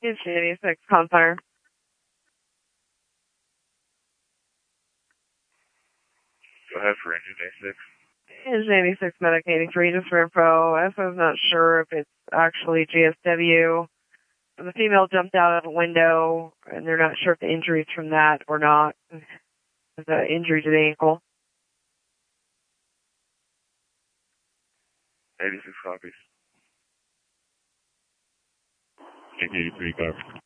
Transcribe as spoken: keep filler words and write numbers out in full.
It's eighty-six, Confire. Go ahead for engine eighty-six. It's eighty-six, Medic eighty-three, just for info. S O's not sure if it's actually G S W. The female jumped out of a window, and they're not sure if the injury's from that or not. The injury to the ankle. eighty-six copies. eighty-three, copy.